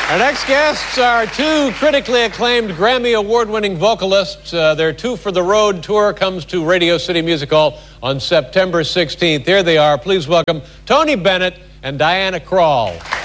Our next guests are two critically acclaimed Grammy Award-winning vocalists. Their Two for the Road tour comes to Radio City Music Hall on September 16th. Here they are. Please welcome Tony Bennett and Diana Krall.